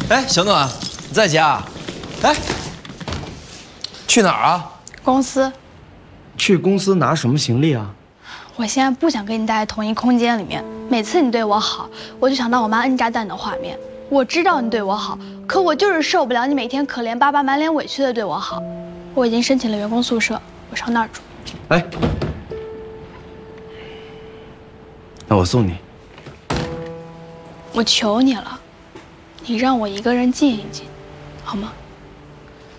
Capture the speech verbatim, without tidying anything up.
哎，小暖，你在家？哎，去哪儿啊？ 公司。 去公司拿什么行李啊？ 我现在不想跟你待在同一空间里面。每次你对我好，我就想到我妈摁炸弹的画面。我知道你对我好，可我就是受不了你每天可怜巴巴、满脸委屈的对我好。我已经申请了员工宿舍，我上那儿住。 哎，那我送你。 我求你了，你让我一个人静一静，好吗？